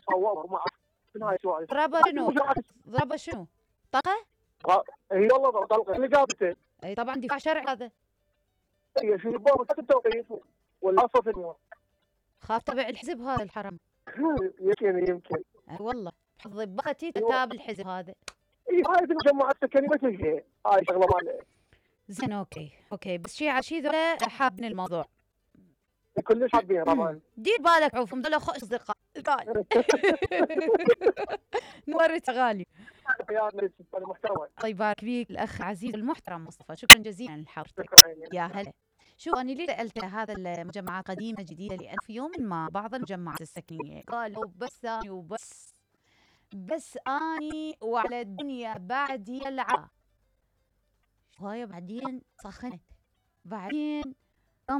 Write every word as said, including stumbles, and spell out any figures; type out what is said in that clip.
صواب ما اعرف شنو هاي السوالف. ضربه شنو؟ ضربه شنو؟ طلقه؟ اي والله طلقه اللي جابته. اي طبعا دفاع شرعي هذا. اي شو بابا التوقيف ولا صف الموت. خاف تبع الحزب هذا الحرام. يمكن يمكن. اي والله ضبطتي تتابع الحزب هذا. اي هاي المجمعات السكنيه ما تلقى هاي شغله مالها. زين اوكي اوكي بس شي على شي ذولا حابين الموضوع. كلش حابين طبعا. دير بالك عوفهم ذولا اخو اصدقاء. قال نورت غالي. يا المحتوى. الله يبارك فيك الاخ عزيز المحترم مصطفى، شكرا جزيلا لحضرتك. يا هلا. شو أنا ليه سألت هذا المجمعات قديمة جديدة؟ لأن في يوم ما بعض المجمعات السكنية قالوا بس أني وبس بس أني وعلى الدنيا بعد يلعب. هاي بعدين سخنت، بعدين